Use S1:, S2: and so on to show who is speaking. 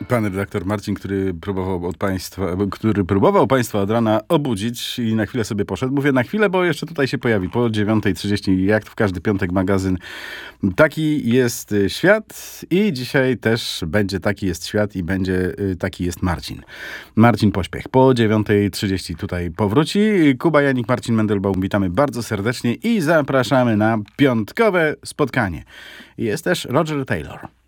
S1: Pan redaktor Marcin, który próbował Państwa od rana obudzić i na chwilę sobie poszedł. Mówię na chwilę, bo jeszcze tutaj się pojawi po 9:30, jak w każdy piątek magazyn. Taki jest świat i dzisiaj też będzie Taki jest świat i będzie Taki jest Marcin. Marcin Pośpiech po 9:30 tutaj powróci. Kuba Janik, Marcin Mendelbaum, witamy bardzo serdecznie i zapraszamy na piątkowe spotkanie. Jest też Roger Taylor.